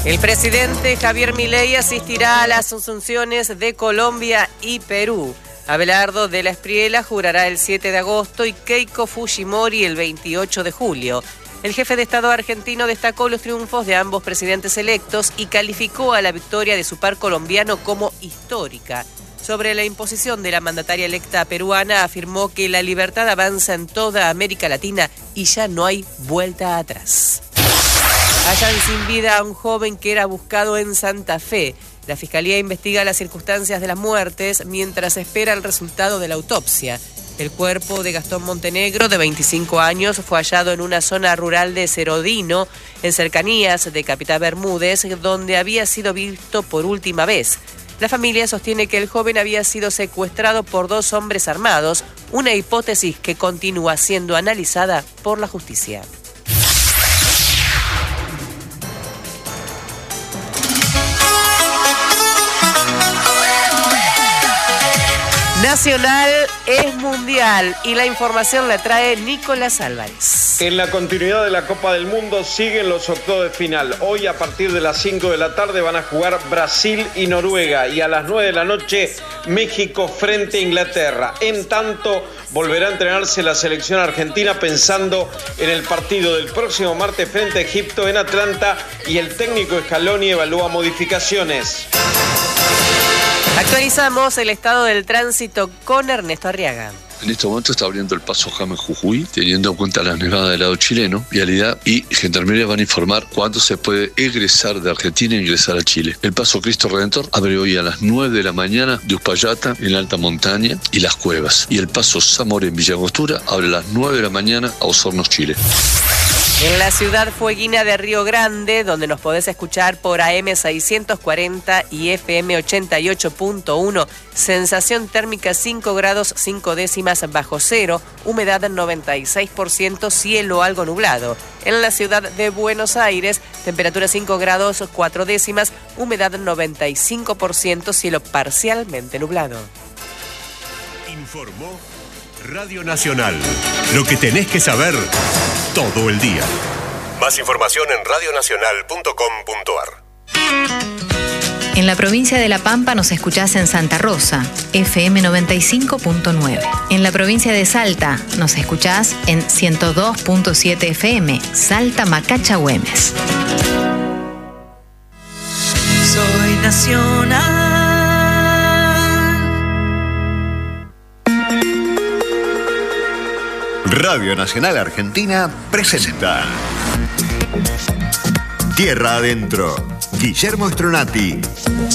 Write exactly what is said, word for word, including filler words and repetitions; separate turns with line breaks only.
El presidente Javier Milei asistirá a las asunciones de Colombia y Perú. Abelardo de la Espriella jurará el siete de agosto y Keiko Fujimori el veintiocho de julio. El jefe de Estado argentino destacó los triunfos de ambos presidentes electos y calificó a la victoria de su par colombiano como histórica. Sobre la imposición de la mandataria electa peruana, afirmó que la libertad avanza en toda América Latina y ya no hay vuelta atrás. Hallan sin vida a un joven que era buscado en Santa Fe. La Fiscalía investiga las circunstancias de las muertes mientras espera el resultado de la autopsia. El cuerpo de Gastón Montenegro, de veinticinco años, fue hallado en una zona rural de Cerodino, en cercanías de Capital Bermúdez, donde había sido visto por última vez. La familia sostiene que el joven había sido secuestrado por dos hombres armados, una hipótesis que continúa siendo analizada por la justicia. Nacional es mundial y la información la trae Nicolás Álvarez.
En la continuidad de la Copa del Mundo siguen los octavos de final. Hoy a partir de las cinco de la tarde van a jugar Brasil y Noruega y a las nueve de la noche México frente a Inglaterra. En tanto volverá a entrenarse la selección argentina pensando en el partido del próximo martes frente a Egipto en Atlanta y el técnico Scaloni evalúa modificaciones.
Actualizamos el estado del tránsito con Ernesto Arriaga.
En este momento está abriendo el paso James-Jujuy, teniendo en cuenta las nevadas del lado chileno. Vialidad y Gendarmería van a informar cuándo se puede egresar de Argentina e ingresar a Chile. El paso Cristo Redentor abre hoy a las nueve de la mañana de Uspallata, en la alta montaña, y Las Cuevas. Y el paso Zamora en Villa Angostura abre a las nueve de la mañana a Osorno, Chile.
En la ciudad fueguina de Río Grande, donde nos podés escuchar por A M seiscientos cuarenta y F M ochenta y ocho punto uno, sensación térmica cinco grados cinco décimas bajo cero, humedad noventa y seis por ciento, cielo algo nublado. En la ciudad de Buenos Aires, temperatura cinco grados cuatro décimas, humedad noventa y cinco por ciento, cielo parcialmente nublado.
Informó Radio Nacional. Lo que tenés que saber todo el día. Más información en radio nacional punto com punto a r.
En la provincia de La Pampa nos escuchás en Santa Rosa, F M noventa y cinco punto nueve. En la provincia de Salta nos escuchás en ciento dos punto siete F M, Salta Macacha Güemes.
Soy nacional.
Radio Nacional Argentina presenta Tierra Adentro. Guillermo Stronati.